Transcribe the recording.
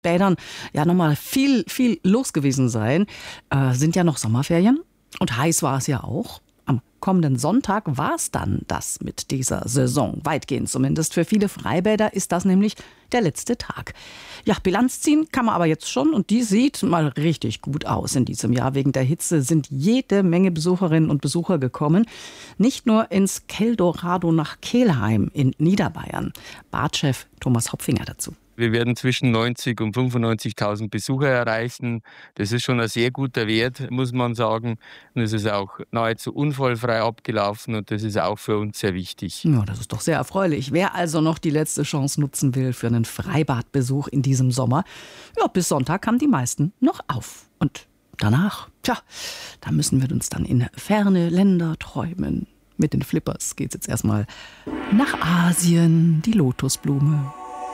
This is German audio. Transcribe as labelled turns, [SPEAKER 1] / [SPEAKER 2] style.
[SPEAKER 1] Bädern ja nochmal viel, viel los gewesen sein. Sind ja noch Sommerferien und heiß war es ja auch. Am kommenden Sonntag war es dann das mit dieser Saison. Weitgehend zumindest. Für viele Freibäder ist das nämlich der letzte Tag. Ja, Bilanz ziehen kann man aber jetzt schon und die sieht mal richtig gut aus in diesem Jahr. Wegen der Hitze sind jede Menge Besucherinnen und Besucher gekommen. Nicht nur ins Keldorado nach Kelheim in Niederbayern. Badchef Thomas Hopfinger dazu.
[SPEAKER 2] Wir werden zwischen 90 und 95.000 Besucher erreichen. Das ist schon ein sehr guter Wert, muss man sagen. Und es ist auch nahezu unfallfrei abgelaufen und das ist auch für uns sehr wichtig.
[SPEAKER 1] Ja, das ist doch sehr erfreulich. Wer also noch die letzte Chance nutzen will für einen Freibadbesuch in diesem Sommer, ja, bis Sonntag haben die meisten noch auf. Und danach, da müssen wir uns dann in ferne Länder träumen. Mit den Flippers geht's jetzt erstmal nach Asien, die Lotusblume.